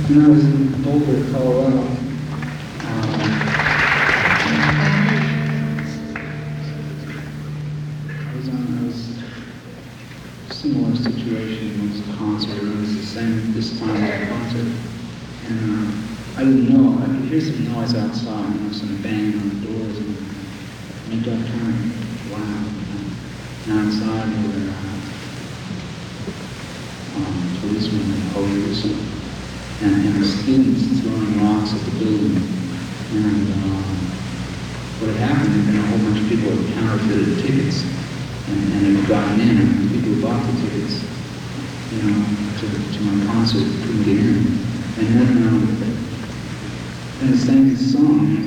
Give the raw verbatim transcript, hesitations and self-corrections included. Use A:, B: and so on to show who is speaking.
A: When I was in Boulder, Colorado, um, I was on a similar situation. It was a concert. It was the same this time as a concert. And uh, I didn't know. I could hear some noise outside, you know, some banging on the doors. And I got kind of loud. And outside there were uh, um, policemen and police. And, and the students throwing rocks at the building. And uh, what had happened had been a whole bunch of people had counterfeited tickets and, and had gotten in, and the people who bought the tickets, you know, to, to my concert couldn't get in. And then, um, and sang this song.